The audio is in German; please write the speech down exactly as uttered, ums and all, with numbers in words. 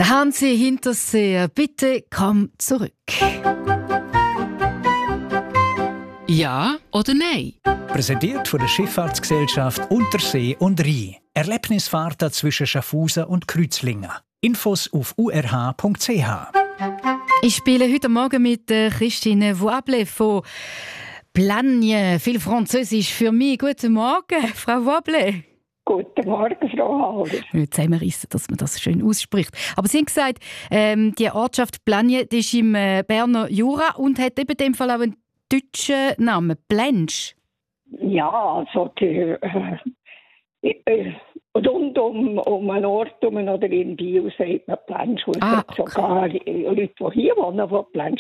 Der Hansi Hinterseer, bitte komm zurück. Ja oder nein? Präsentiert von der Schifffahrtsgesellschaft Untersee und Rhein. Erlebnisfahrten zwischen Schaffhausen und Kreuzlingen. Infos auf u r h punkt c h. Ich spiele heute Morgen mit Christine Voable von Plagne. Viel Französisch für mich. Guten Morgen, Frau Voable. Guten Morgen, Frau Halder. Nicht zusammenrissen, dass man das schön ausspricht. Aber Sie haben gesagt, ähm, die Ortschaft Plagne die ist im äh, Berner Jura und hat eben in dem Fall auch einen deutschen Namen, Plänsch. Ja, also der, äh, äh, rund um, um einen Ort um oder in Biel sagt man Plänsch. Und Ah, es hat sogar Leute, die hier wohnen, die Plänsch